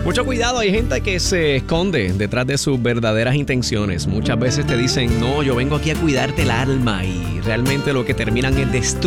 Mucho cuidado, hay gente que se esconde detrás de sus verdaderas intenciones. Muchas veces te dicen, no, yo vengo aquí a cuidarte el alma y realmente lo que terminan es destruyendo